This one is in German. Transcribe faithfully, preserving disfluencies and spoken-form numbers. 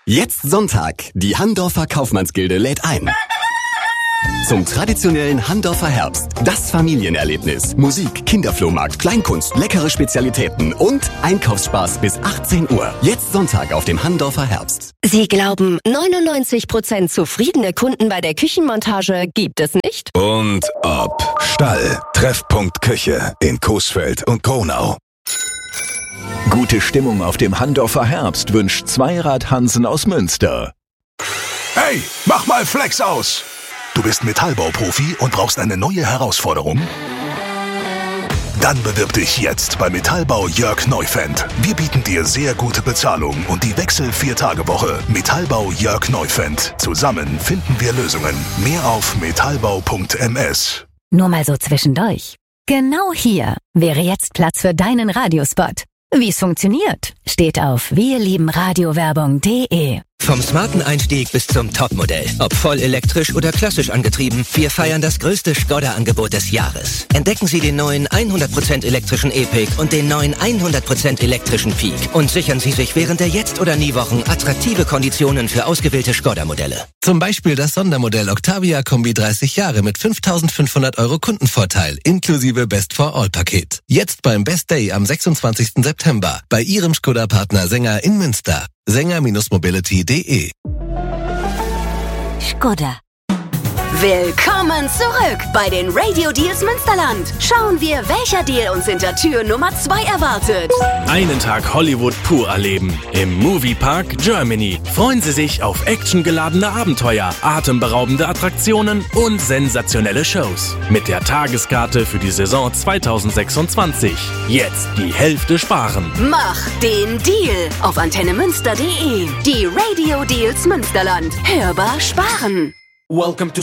Jetzt Sonntag. Die Handorfer Kaufmannsgilde lädt ein. Zum traditionellen Handorfer Herbst. Das Familienerlebnis. Musik, Kinderflohmarkt, Kleinkunst, leckere Spezialitäten und Einkaufsspaß bis achtzehn Uhr. Jetzt Sonntag auf dem Handorfer Herbst. Sie glauben, neunundneunzig Prozent zufriedene Kunden bei der Küchenmontage gibt es nicht? Und ob. Stall. Treffpunkt Küche in Coesfeld und Gronau. Gute Stimmung auf dem Handorfer Herbst wünscht Zweirad Hansen aus Münster. Hey, mach mal Flex aus! Du bist Metallbauprofi und brauchst eine neue Herausforderung? Dann bewirb dich jetzt bei Metallbau Jörg Neufend. Wir bieten dir sehr gute Bezahlung und die Wechsel-Vier-Tage-Woche. Metallbau Jörg Neufend. Zusammen finden wir Lösungen. Mehr auf metallbau punkt m s. Nur mal so zwischendurch. Genau hier wäre jetzt Platz für deinen Radiospot. Wie es funktioniert, steht auf wirliebenradiowerbung punkt de. Vom smarten Einstieg bis zum Topmodell. Ob voll elektrisch oder klassisch angetrieben, wir feiern das größte Skoda-Angebot des Jahres. Entdecken Sie den neuen hundert Prozent elektrischen E-Pick und den neuen hundert Prozent elektrischen Peak. Und sichern Sie sich während der Jetzt- oder Nie-Wochen attraktive Konditionen für ausgewählte Skoda-Modelle. Zum Beispiel das Sondermodell Octavia Kombi dreißig Jahre mit fünftausendfünfhundert Euro Kundenvorteil inklusive Best-for-All-Paket. Jetzt beim Best Day am sechsundzwanzigsten September bei Ihrem Skoda-Partner Sänger in Münster. Sänger Mobility punkt de. Skoda. Willkommen zurück bei den Radio Deals Münsterland. Schauen wir, welcher Deal uns hinter Tür Nummer zwei erwartet. Einen Tag Hollywood pur erleben. Im Moviepark Germany. Freuen Sie sich auf actiongeladene Abenteuer, atemberaubende Attraktionen und sensationelle Shows. Mit der Tageskarte für die Saison zweitausendsechsundzwanzig. Jetzt die Hälfte sparen. Mach den Deal auf antennemünster punkt de. Die Radio Deals Münsterland. Hörbar sparen. Welcome to